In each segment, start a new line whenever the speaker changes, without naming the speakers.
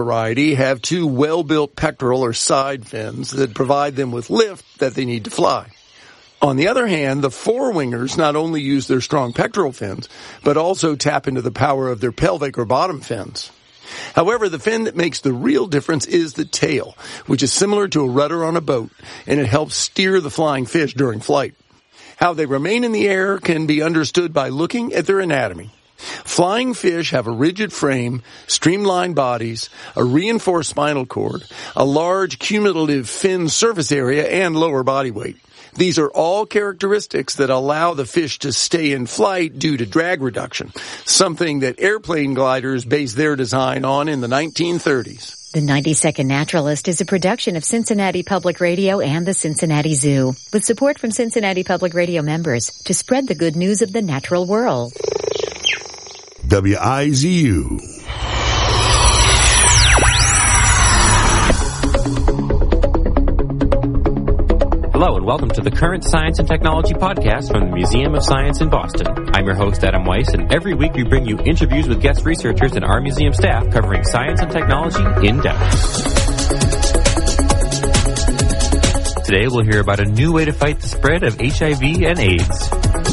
variety have two well-built pectoral or side fins that provide them with lift that they need to fly. On the other hand, the forewingers not only use their strong pectoral fins, but also tap into the power of their pelvic or bottom fins. However, the fin that makes the real difference is the tail, which is similar to a rudder on a boat, and it helps steer the flying fish during flight. How they remain in the air can be understood by looking at their anatomy. Flying fish have a rigid frame, streamlined bodies, a reinforced spinal cord, a large cumulative fin surface area, and lower body weight. These are all characteristics that allow the fish to stay in flight due to drag reduction, something that airplane gliders based their design on in the 1930s.
The 90-Second Naturalist is a production of Cincinnati Public Radio and the Cincinnati Zoo, with support from Cincinnati Public Radio members to spread the good news of the natural world.
WIZU.
Hello and welcome to the Current Science and Technology podcast from the Museum of Science in Boston. I'm your host, Adam Weiss, and every week we bring you interviews with guest researchers and our museum staff covering science and technology in depth. Today we'll hear about a new way to fight the spread of HIV and AIDS.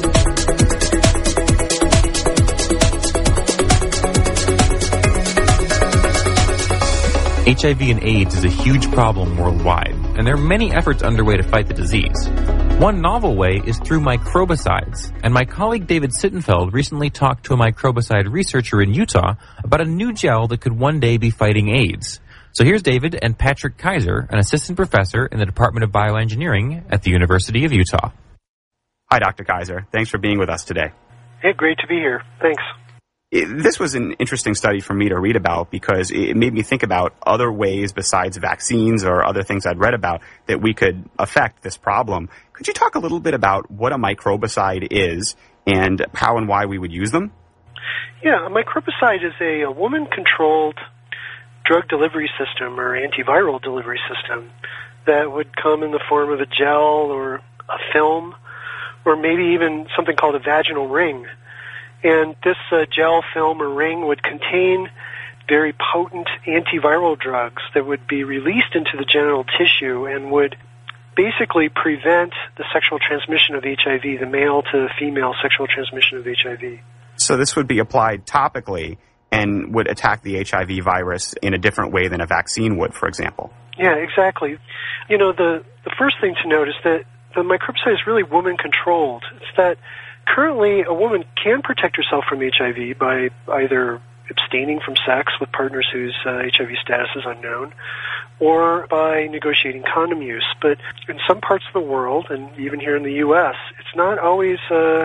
HIV and AIDS is a huge problem worldwide, and there are many efforts underway to fight the disease. One novel way is through microbicides, and my colleague David Sittenfeld recently talked to a microbicide researcher in Utah about a new gel that could one day be fighting AIDS. So here's David and Patrick Kaiser, an assistant professor in the Department of Bioengineering at the University of Utah.
Hi, Dr. Kaiser. Thanks for being with us today.
Hey, great to be here. Thanks.
This was an interesting study for me to read about because it made me think about other ways besides vaccines or other things I'd read about that we could affect this problem. Could you talk a little bit about what a microbicide is and how and why we would use them?
Yeah, a microbicide is a woman-controlled drug delivery system or antiviral delivery system that would come in the form of a gel or a film or maybe even something called a vaginal ring. And this gel, film, or ring would contain very potent antiviral drugs that would be released into the genital tissue and would basically prevent the sexual transmission of HIV, the male to female sexual transmission of HIV.
So this would be applied topically and would attack the HIV virus in a different way than a vaccine would, for example.
Yeah, exactly. You know, the first thing to note is that the microbicide is really woman-controlled. It's that currently, a woman can protect herself from HIV by either abstaining from sex with partners whose HIV status is unknown or by negotiating condom use. But in some parts of the world, and even here in the U.S., it's not always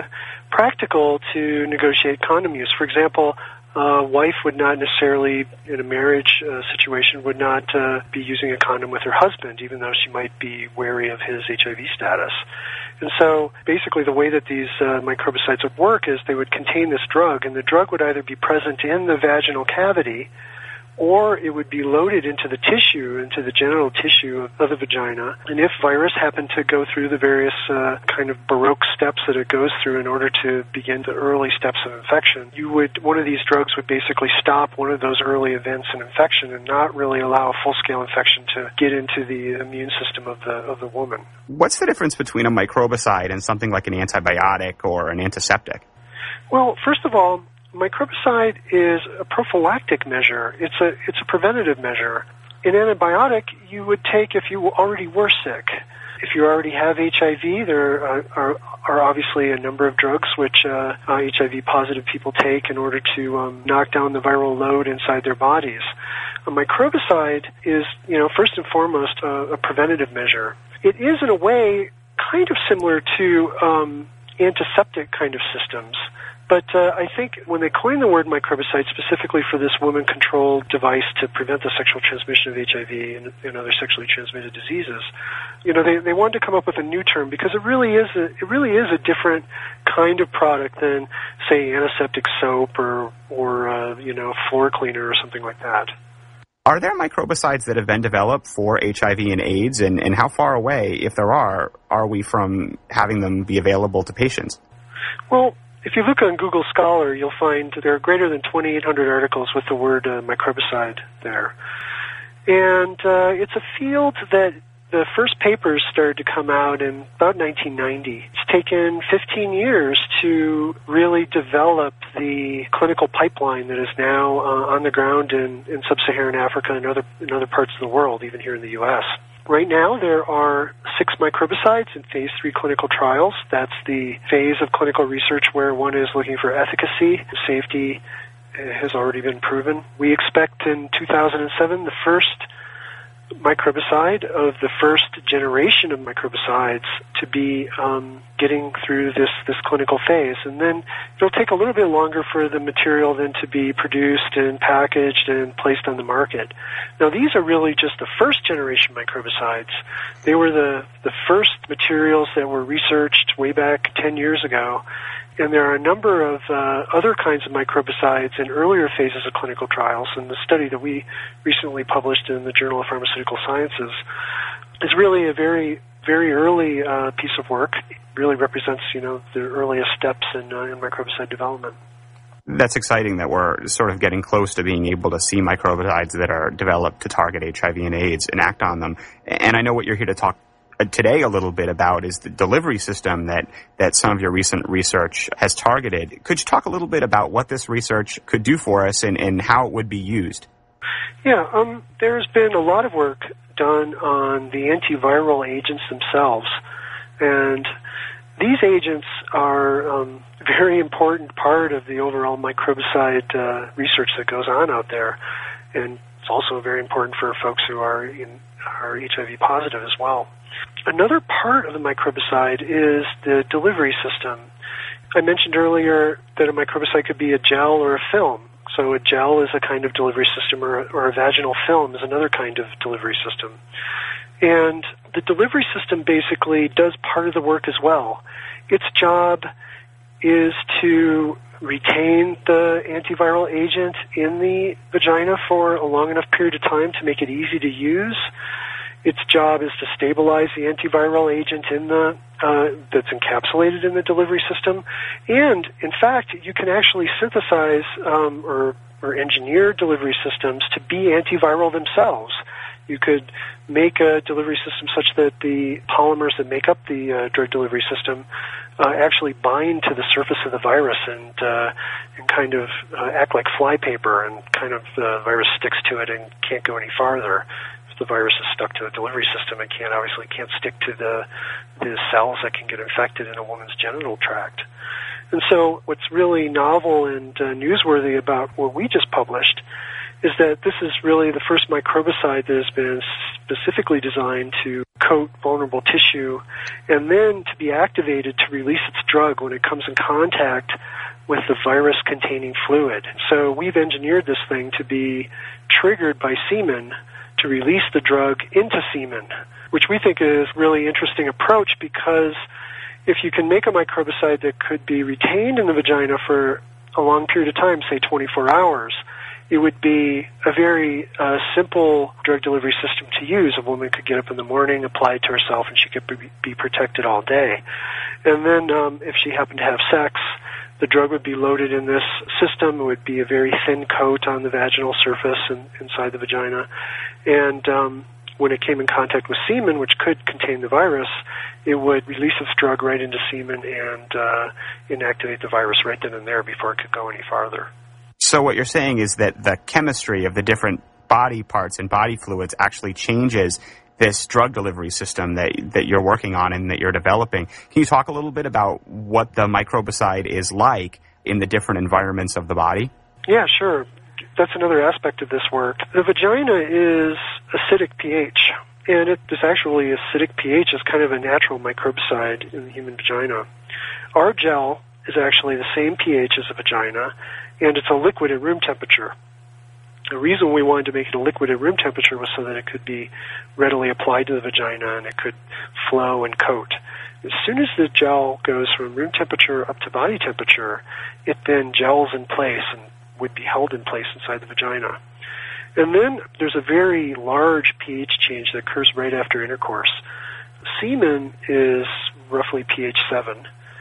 practical to negotiate condom use. For example, a wife would not necessarily, in a marriage situation, would not be using a condom with her husband, even though she might be wary of his HIV status. And so basically the way that these microbicides would work is they would contain this drug, and the drug would either be present in the vaginal cavity or it would be loaded into the tissue, into the genital tissue of the vagina. And if virus happened to go through the various kind of Baroque steps that it goes through in order to begin the early steps of infection, one of these drugs would basically stop one of those early events in infection and not really allow a full-scale infection to get into the immune system of the woman.
What's the difference between a microbicide and something like an antibiotic or an antiseptic?
Well, first of all, microbicide is a prophylactic measure. It's a preventative measure. An antibiotic you would take if you already were sick. If you already have HIV, there are obviously a number of drugs which HIV-positive people take in order to knock down the viral load inside their bodies. A microbicide is, first and foremost, a preventative measure. It is, in a way, kind of similar to antiseptic kind of systems. But I think when they coined the word microbicide specifically for this woman-controlled device to prevent the sexual transmission of HIV and other sexually transmitted diseases, they wanted to come up with a new term because it really is a different kind of product than, say, antiseptic soap or floor cleaner or something like that.
Are there microbicides that have been developed for HIV and AIDS, and how far away, if there are we from having them be available to patients?
Well, If you look on Google Scholar, you'll find there are greater than 2,800 articles with the word microbicide there. And it's a field that the first papers started to come out in about 1990. It's taken 15 years to really develop the clinical pipeline that is now on the ground in sub-Saharan Africa and other parts of the world, even here in the U.S. Right now, there are 6 microbicides in phase 3 clinical trials. That's the phase of clinical research where one is looking for efficacy. Safety has already been proven. We expect in 2007 the first microbicide of the first generation of microbicides to be getting through this clinical phase. And then it'll take a little bit longer for the material then to be produced and packaged and placed on the market. Now, these are really just the first generation microbicides. They were the first materials that were researched way back 10 years ago. And there are a number of other kinds of microbicides in earlier phases of clinical trials. And the study that we recently published in the Journal of Pharmaceutical Sciences is really a very, very early piece of work. It really represents, the earliest steps in microbicide development.
That's exciting that we're sort of getting close to being able to see microbicides that are developed to target HIV and AIDS and act on them. And I know what you're here to talk today a little bit about is the delivery system that some of your recent research has targeted. Could you talk a little bit about what this research could do for us and how it would be used?
Yeah, there's been a lot of work done on the antiviral agents themselves. And these agents are a very important part of the overall microbicide research that goes on out there. And it's also very important for folks who are HIV positive as well. Another part of the microbicide is the delivery system. I mentioned earlier that a microbicide could be a gel or a film. So a gel is a kind of delivery system, or a vaginal film is another kind of delivery system. And the delivery system basically does part of the work as well. Its job is to retain the antiviral agent in the vagina for a long enough period of time to make it easy to use. Its job is to stabilize the antiviral agent that's encapsulated in the delivery system. And, in fact, you can actually synthesize or engineer delivery systems to be antiviral themselves. You could make a delivery system such that the polymers that make up the drug delivery system actually bind to the surface of the virus and kind of act like flypaper, and kind of the virus sticks to it and can't go any farther. The virus is stuck to a delivery system and can't stick to the cells that can get infected in a woman's genital tract. And so what's really novel and newsworthy about what we just published is that this is really the first microbicide that has been specifically designed to coat vulnerable tissue and then to be activated to release its drug when it comes in contact with the virus-containing fluid. So we've engineered this thing to be triggered by semen to release the drug into semen, which we think is a really interesting approach, because if you can make a microbicide that could be retained in the vagina for a long period of time, say 24 hours, it would be a very simple drug delivery system to use. A woman could get up in the morning, apply it to herself, and she could be protected all day. And then if she happened to have sex, the drug would be loaded in this system. It would be a very thin coat on the vaginal surface and inside the vagina. And when it came in contact with semen, which could contain the virus, it would release its drug right into semen and inactivate the virus right then and there before it could go any farther.
So what you're saying is that the chemistry of the different body parts and body fluids actually changes this drug delivery system that you're working on and that you're developing. Can you talk a little bit about what the microbicide is like in the different environments of the body?
Yeah, sure. That's another aspect of this work. The vagina is acidic pH, and this actually acidic pH is kind of a natural microbicide in the human vagina. Our gel is actually the same pH as the vagina, and it's a liquid at room temperature. The reason we wanted to make it a liquid at room temperature was so that it could be readily applied to the vagina and it could flow and coat. As soon as the gel goes from room temperature up to body temperature, it then gels in place and would be held in place inside the vagina. And then there's a very large pH change that occurs right after intercourse. Semen is roughly pH 7.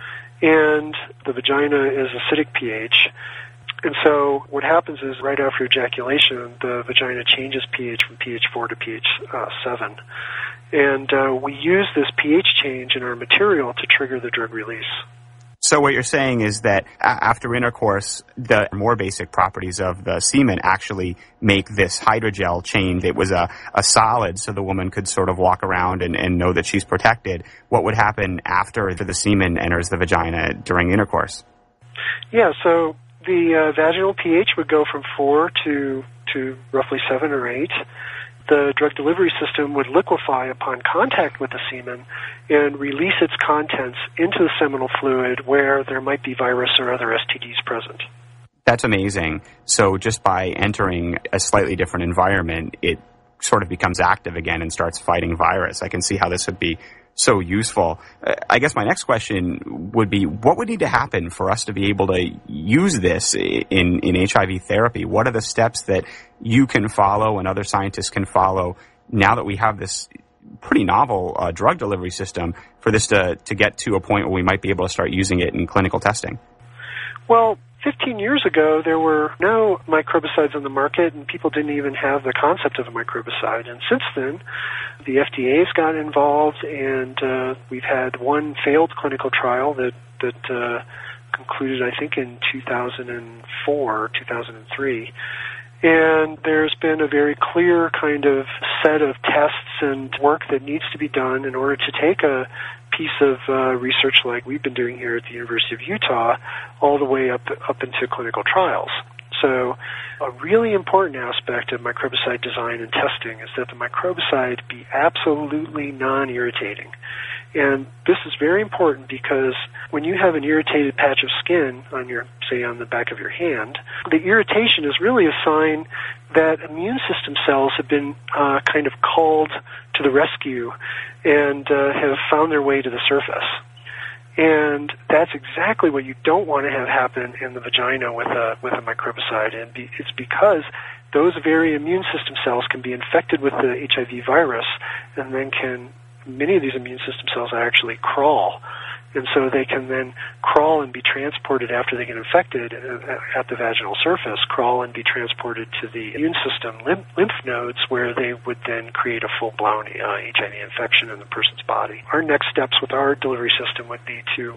and the vagina is acidic pH. And so what happens is right after ejaculation, the vagina changes pH from pH 4 to pH 7. And we use this pH change in our material to trigger the drug release.
So what you're saying is that after intercourse, the more basic properties of the semen actually make this hydrogel change. It was a solid, so the woman could sort of walk around and know that she's protected. What would happen after the semen enters the vagina during intercourse?
Yeah, so the vaginal pH would go from 4 to roughly 7 or 8. The drug delivery system would liquefy upon contact with the semen and release its contents into the seminal fluid where there might be virus or other STDs present.
That's amazing. So just by entering a slightly different environment, it sort of becomes active again and starts fighting virus. I can see how this would be so useful. I guess my next question would be, what would need to happen for us to be able to use this in HIV therapy? What are the steps that you can follow and other scientists can follow now that we have this pretty novel drug delivery system for this to get to a point where we might be able to start using it in clinical testing?
Well, 15 years ago, there were no microbicides on the market, and people didn't even have the concept of a microbicide. And since then, the FDA's got involved, and we've had one failed clinical trial that concluded, I think, in 2004, 2003. And there's been a very clear kind of set of tests and work that needs to be done in order to take a piece of research like we've been doing here at the University of Utah all the way up into clinical trials. So a really important aspect of microbicide design and testing is that the microbicide be absolutely non-irritating. And this is very important because when you have an irritated patch of skin on your, say, on the back of your hand, the irritation is really a sign that immune system cells have been kind of called to the rescue and have found their way to the surface. And that's exactly what you don't want to have happen in the vagina with a microbicide. And it's because those very immune system cells can be infected with the HIV virus, and then many of these immune system cells actually crawl. And so they can then crawl and be transported after they get infected at the vaginal surface, crawl and be transported to the immune system lymph nodes where they would then create a full-blown HIV infection in the person's body. Our next steps with our delivery system would be to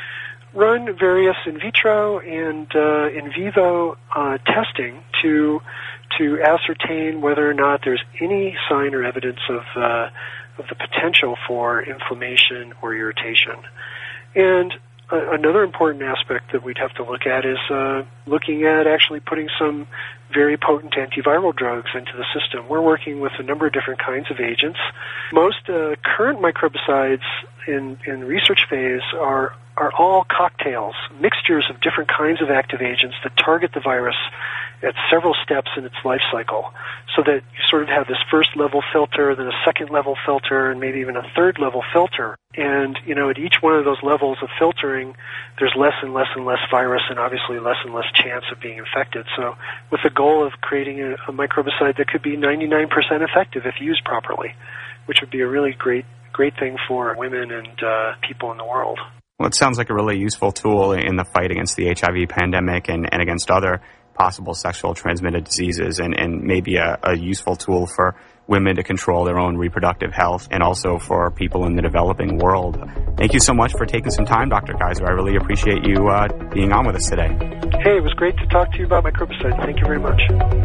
run various in vitro and in vivo testing to ascertain whether or not there's any sign or evidence of the potential for inflammation or irritation. And another important aspect that we'd have to look at is looking at actually putting some very potent antiviral drugs into the system. We're working with a number of different kinds of agents. Most current microbicides in research phase are all cocktails, mixtures of different kinds of active agents that target the virus at several steps in its life cycle, so that you sort of have this first level filter, then a second level filter, and maybe even a third level filter. And, at each one of those levels of filtering, there's less and less and less virus and obviously less and less chance of being infected. So with the goal of creating a microbicide that could be 99% effective if used properly, which would be a really great thing for women and people in the world.
Well, it sounds like a really useful tool in the fight against the HIV pandemic and against other possible sexual transmitted diseases, and maybe a useful tool for women to control their own reproductive health, and also for people in the developing world. Thank you so much for taking some time, Dr. Kaiser. I really appreciate you being on with us today.
Hey, it was great to talk to you about microbicides. Thank you very much.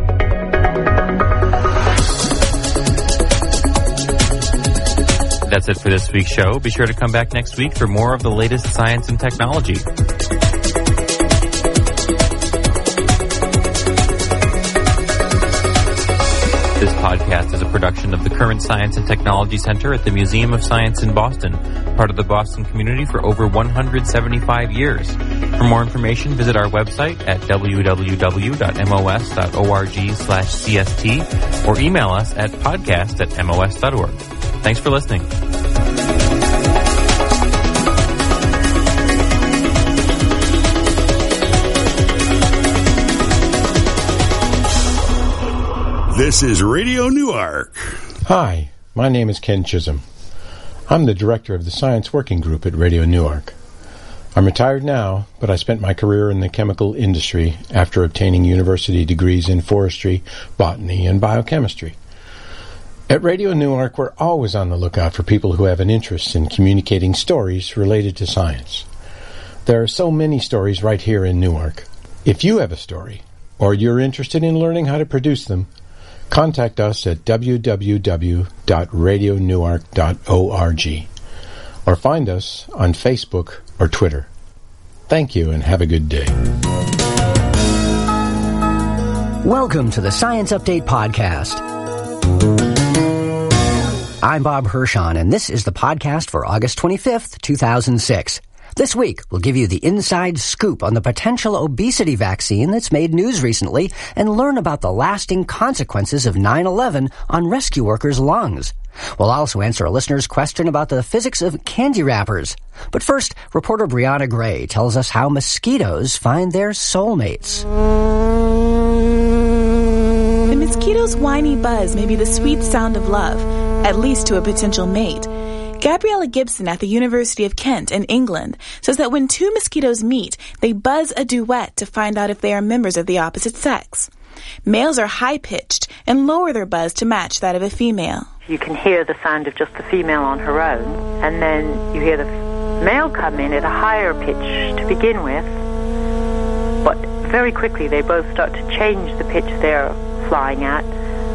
That's it for this week's show. Be sure to come back next week for more of the latest science and technology. This podcast is a production of the Current Science and Technology Center at the Museum of Science in Boston, part of the Boston community for over 175 years. For more information, visit our website at www.mos.org/CST or email us at podcast@mos.org. Thanks for listening.
This is Radio Newark.
Hi, my name is Ken Chisholm. I'm the director of the Science Working Group at Radio Newark. I'm retired now, but I spent my career in the chemical industry after obtaining university degrees in forestry, botany, and biochemistry. At Radio Newark, we're always on the lookout for people who have an interest in communicating stories related to science. There are so many stories right here in Newark. If you have a story, or you're interested in learning how to produce them, contact us at www.radionewark.org or find us on Facebook or Twitter. Thank you and have a good day.
Welcome to the Science Update Podcast. I'm Bob Hirschon, and this is the podcast for August 25th, 2006. This week, we'll give you the inside scoop on the potential obesity vaccine that's made news recently and learn about the lasting consequences of 9/11 on rescue workers' lungs. We'll also answer a listener's question about the physics of candy wrappers. But first, reporter Brianna Gray tells us how mosquitoes find their soulmates.
The mosquito's whiny buzz may be the sweet sound of love, at least to a potential mate. Gabriella Gibson at the University of Kent in England says that when two mosquitoes meet, they buzz a duet to find out if they are members of the opposite sex. Males are high-pitched and lower their buzz to match that of a female.
You can hear the sound of just the female on her own, and then you hear the male come in at a higher pitch to begin with, but very quickly they both start to change the pitch they're flying at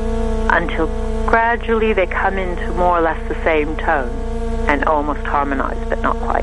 until gradually they come into more or less the same tone and almost harmonize, but not quite.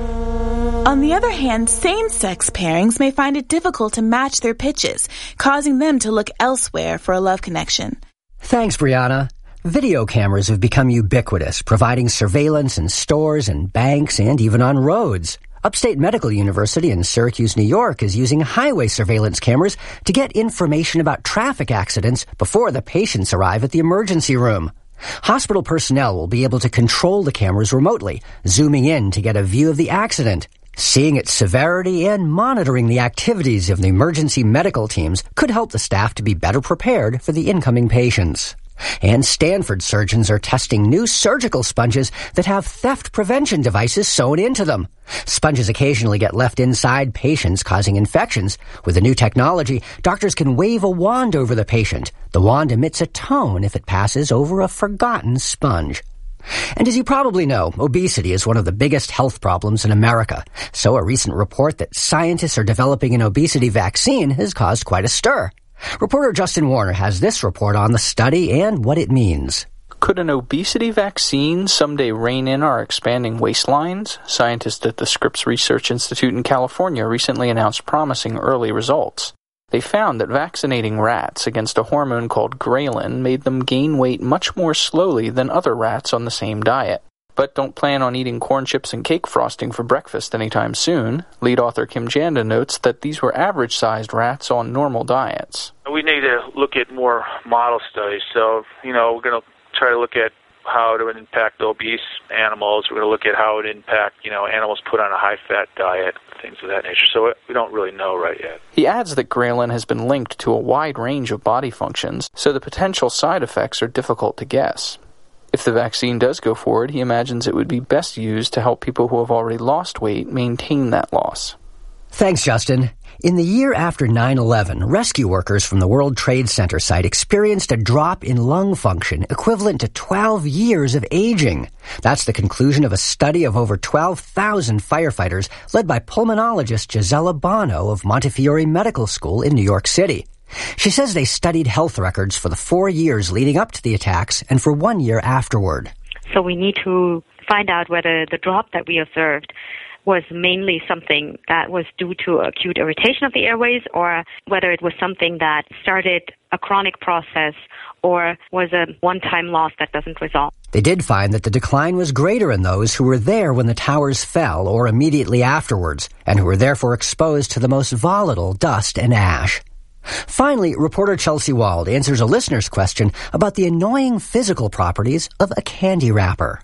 On the other hand, same-sex pairings may find it difficult to match their pitches, causing them to look elsewhere for a love connection.
Thanks, Brianna. Video cameras have become ubiquitous, providing surveillance in stores and banks and even on roads. Upstate Medical University in Syracuse, New York is using highway surveillance cameras to get information about traffic accidents before the patients arrive at the emergency room. Hospital personnel will be able to control the cameras remotely, zooming in to get a view of the accident. Seeing its severity and monitoring the activities of the emergency medical teams could help the staff to be better prepared for the incoming patients. And Stanford surgeons are testing new surgical sponges that have theft prevention devices sewn into them. Sponges occasionally get left inside patients, causing infections. With the new technology, doctors can wave a wand over the patient. The wand emits a tone if it passes over a forgotten sponge. And as you probably know, obesity is one of the biggest health problems in America. So a recent report that scientists are developing an obesity vaccine has caused quite a stir. Reporter Justin Warner has this report on the study and what it means.
Could an obesity vaccine someday rein in our expanding waistlines? Scientists at the Scripps Research Institute in California recently announced promising early results. They found that vaccinating rats against a hormone called ghrelin made them gain weight much more slowly than other rats on the same diet. But don't plan on eating corn chips and cake frosting for breakfast anytime soon. Lead author Kim Janda notes that these were average-sized rats on normal diets.
We need to look at more model studies. So, we're going to try to look at how it would impact obese animals. We're going to look at how it would impact, animals put on a high-fat diet, things of that nature. So we don't really know right yet.
He adds that ghrelin has been linked to a wide range of body functions, so the potential side effects are difficult to guess. If the vaccine does go forward, he imagines it would be best used to help people who have already lost weight maintain that loss.
Thanks, Justin. In the year after 9/11, rescue workers from the World Trade Center site experienced a drop in lung function equivalent to 12 years of aging. That's the conclusion of a study of over 12,000 firefighters led by pulmonologist Gisela Bono of Montefiore Medical School in New York City. She says they studied health records for the 4 years leading up to the attacks and for 1 year afterward.
So we need to find out whether the drop that we observed was mainly something that was due to acute irritation of the airways, or whether it was something that started a chronic process or was a one-time loss that doesn't resolve.
They did find that the decline was greater in those who were there when the towers fell or immediately afterwards, and who were therefore exposed to the most volatile dust and ash. Finally, reporter Chelsea Wald answers a listener's question about the annoying physical properties of a candy wrapper.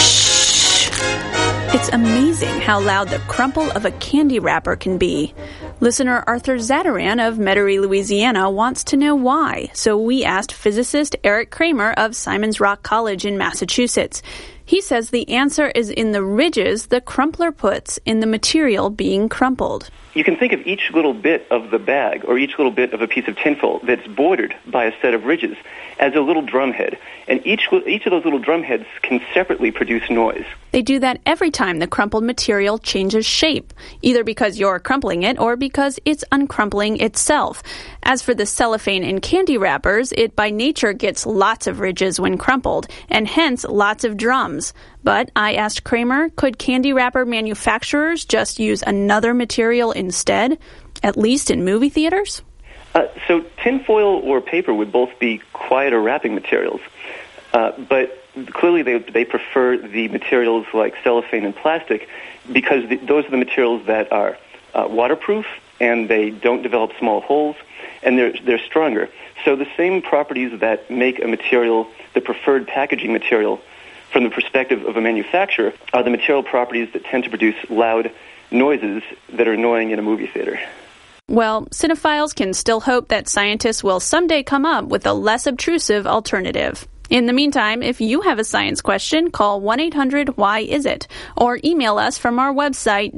It's amazing how loud the crumple of a candy wrapper can be. Listener Arthur Zadaran of Metairie, Louisiana wants to know why, so we asked physicist Eric Kramer of Simon's Rock College in Massachusetts. He says the answer is in the ridges the crumpler puts in the material being crumpled.
You can think of each little bit of the bag or each little bit of a piece of tinfoil that's bordered by a set of ridges as a little drum head. And each of those little drum heads can separately produce noise.
They do that every time the crumpled material changes shape, either because you're crumpling it or because it's uncrumpling itself. As for the cellophane in candy wrappers, it by nature gets lots of ridges when crumpled, and hence lots of drums. But I asked Kramer, could candy wrapper manufacturers just use another material instead, at least in movie theaters?
So tinfoil or paper would both be quieter wrapping materials. But clearly they prefer the materials like cellophane and plastic because those are the materials that are waterproof and they don't develop small holes and they're stronger. So the same properties that make a material the preferred packaging material from the perspective of a manufacturer are the material properties that tend to produce loud noises that are annoying in a movie theater.
Well, cinephiles can still hope that scientists will someday come up with a less obtrusive alternative. In the meantime, if you have a science question, call 1-800-WHY-IS-IT or email us from our website,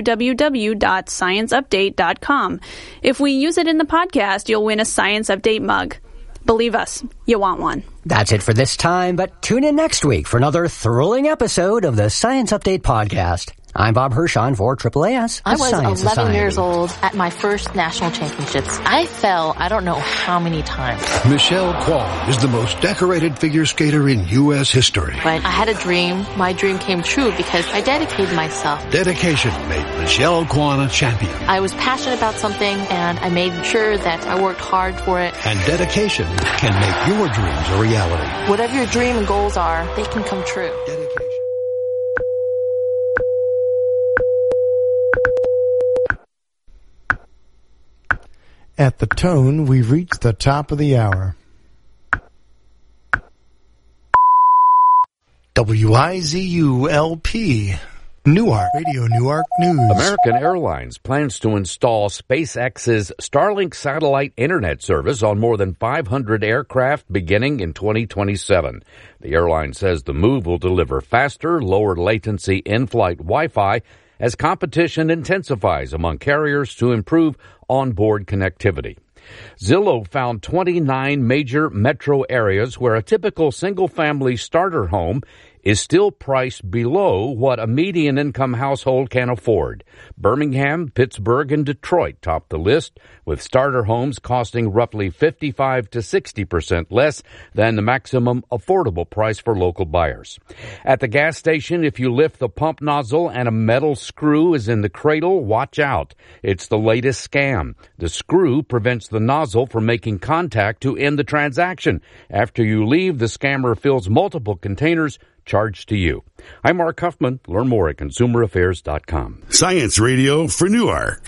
www.scienceupdate.com. If we use it in the podcast, you'll win a Science Update mug. Believe us, you want one.
That's it for this time, but tune in next week for another thrilling episode of the Science Update podcast. I'm Bob Hirschon for AAAS.
I was
Science
11
Society.
years old at my first national championships. I fell, I don't know how many times.
Michelle Kwan is the most decorated figure skater in U.S. history.
But I had a dream. My dream came true because I dedicated myself.
Dedication made Michelle Kwan a champion.
I was passionate about something, and I made sure that I worked hard for it.
And dedication can make your dreams a reality.
Whatever your dream and goals are, they can come true.
At the tone, we've reached the top of the hour. WIZU-LP, Newark, Radio Newark News.
American Airlines plans to install SpaceX's Starlink satellite internet service on more than 500 aircraft beginning in 2027. The airline says the move will deliver faster, lower latency in-flight Wi-Fi as competition intensifies among carriers to improve onboard connectivity. Zillow found 29 major metro areas where a typical single-family starter home is still priced below what a median-income household can afford. Birmingham, Pittsburgh, and Detroit top the list, with starter homes costing roughly 55 to 60% less than the maximum affordable price for local buyers. At the gas station, if you lift the pump nozzle and a metal screw is in the cradle, watch out. It's the latest scam. The screw prevents the nozzle from making contact to end the transaction. After you leave, the scammer fills multiple containers charged to you. I'm Mark Huffman. Learn more at consumeraffairs.com.
Science Radio for Newark.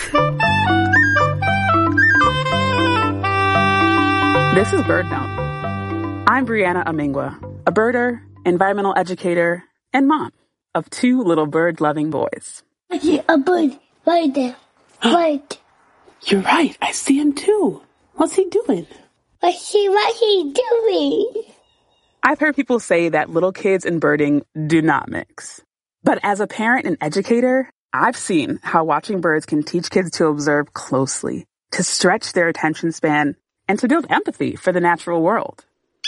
This is BirdNote. I'm Brianna Amingwa, a birder, environmental educator, and mom of two little bird-loving boys.
I see a bird right there. Right.
You're right. I see him too. What's he doing?
I see what he's doing.
I've heard people say that little kids and birding do not mix. But as a parent and educator, I've seen how watching birds can teach kids to observe closely, to stretch their attention span, and to build empathy for the natural world.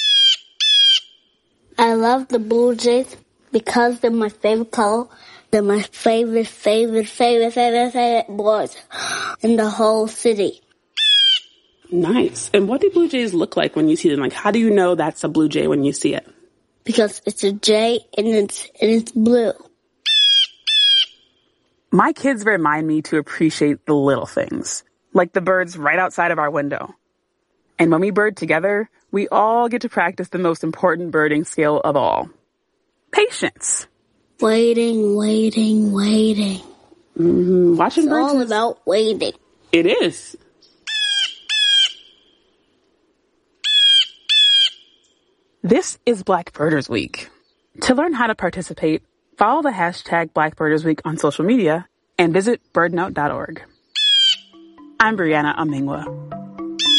I love the blue jays because they're my favorite color. They're my favorite birds in the whole city.
Nice. And what do blue jays look like when you see them? Like, how do you know that's a blue jay when you see it?
Because it's a jay and it's blue.
My kids remind me to appreciate the little things, like the birds right outside of our window. And when we bird together, we all get to practice the most important birding skill of all. Patience.
Waiting.
Mm-hmm. Watching
it's
birds
all about waiting.
It is. This is Black Birders Week. To learn how to participate, follow the hashtag Black Birders Week on social media and visit birdnote.org. I'm Brianna Amingwa.